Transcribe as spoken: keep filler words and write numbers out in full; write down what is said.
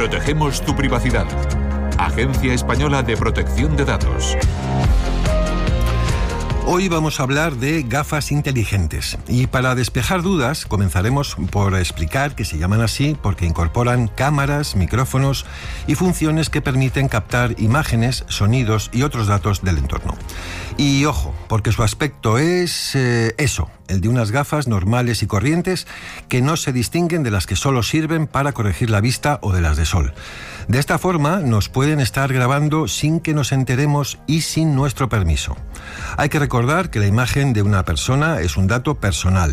Protegemos tu privacidad. Agencia Española de Protección de Datos. Hoy vamos a hablar de gafas inteligentes y para despejar dudas comenzaremos por explicar que se llaman así porque incorporan cámaras, micrófonos y funciones que permiten captar imágenes, sonidos y otros datos del entorno. Y ojo, porque su aspecto es eh, eso, el de unas gafas normales y corrientes que no se distinguen de las que solo sirven para corregir la vista o de las de sol. De esta forma nos pueden estar grabando sin que nos enteremos y sin nuestro permiso. Hay que recordar que la imagen de una persona es un dato personal